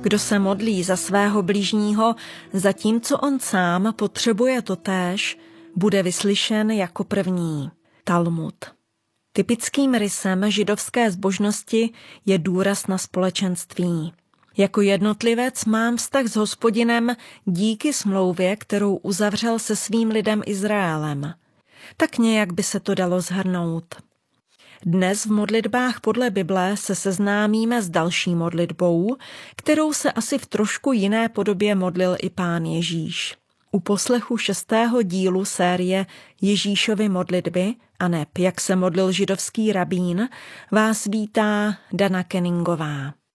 Kdo se modlí za svého bližního, zatímco on sám potřebuje totéž, bude vyslyšen jako první. Talmud. Typickým rysem židovské zbožnosti je důraz na společenství. Jako jednotlivec mám vztah s Hospodinem díky smlouvě, kterou uzavřel se svým lidem Izraelem. Tak nějak by se to dalo shrnout. Dnes v modlitbách podle Bible se seznámíme s další modlitbou, kterou se asi v trošku jiné podobě modlil i Pán Ježíš. U poslechu 6. dílu série Ježíšovy modlitby, aneb jak se modlil židovský rabín, vás vítá Dana Kenningová.